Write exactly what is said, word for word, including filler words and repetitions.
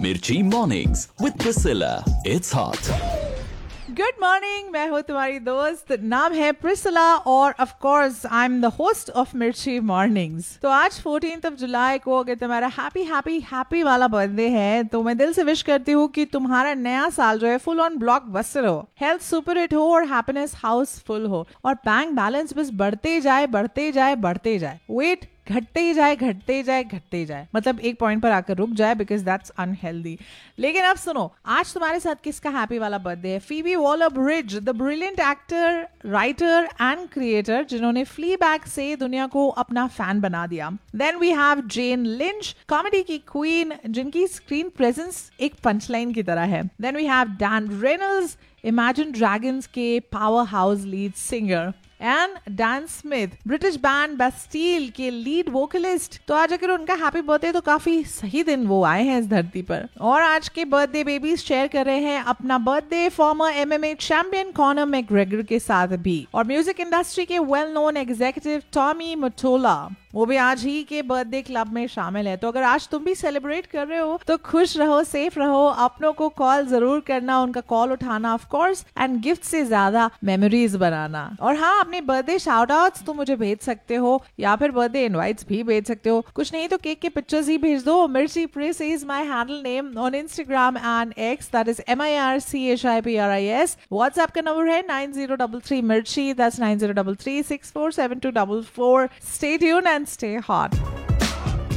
Mirchi Mornings with Priscilla. It's hot. Good morning, मैं हूँ तुम्हारी दोस्त, नाम है प्रिसिला और of course I am the host of मिर्ची मॉर्निंग्स। तो आज फोर्टीन्थ ऑफ जुलाई को अगर तुम्हारा हैप्पी हैप्पी हैप्पी वाला बर्थडे है तो मैं दिल से विश करती हूँ कि तुम्हारा नया साल जो है फुल ऑन ब्लॉकबस्टर हो, हेल्थ सुपर हिट हो और हैप्पीनेस हाउसफुल हो और बैंक बैलेंस बस बढ़ते जाए बढ़ते जाए बढ़ते जाए, वेट घटते ही जाए घटते ही जाए घटते ही जाए, मतलब एक पॉइंट पर आकर रुक जाए बिकॉज दैट्स अनहेल्दी। लेकिन अब सुनो, आज तुम्हारे साथ किसका हैप्पी वाला बर्थडे है? Phoebe Waller-bridge, the brilliant actor, writer and creator जिन्होंने फ्लीबैग से दुनिया को अपना फैन बना दिया। Then we have Jane Lynch, comedy की क्वीन जिनकी स्क्रीन प्रेजेंस एक पंचलाइन की तरह है। Then we have Dan Reynolds, imagine dragons के power house lead singer, and Dan Smith, British band Bastille के लीड वोकलिस्ट। तो आज अगर उनका हैप्पी बर्थडे तो काफी सही दिन वो आए हैं इस धरती पर। और आज के बर्थडे बेबीज शेयर कर रहे हैं अपना birthday farmer MMA champion Conor McGregor के साथ भी, और म्यूजिक इंडस्ट्री के well known executive Tommy Motorola, वो भी आज ही के बर्थडे क्लब में शामिल है। तो अगर आज तुम भी सेलिब्रेट कर रहे हो तो खुश रहो, सेफ रहो, अपनों को कॉल जरूर करना, उनका कॉल उठाना ऑफ कोर्स, एंड गिफ्ट से ज्यादा मेमोरीज बनाना। और हाँ, अपने बर्थडे शाउट आउट्स तुम मुझे भेज सकते हो या फिर बर्थडे इनवाइट्स भी भेज सकते हो, कुछ नहीं तो केक के पिक्चर्स ही भेज दो। मिर्ची प्रिस is my handle name on Instagram and x, that is M I R C H I P R I S. WhatsApp का नंबर है नाइन जीरो थ्री थ्री मिर्ची, that's nine zero three three six four seven to four four. Stay tuned and stay hot.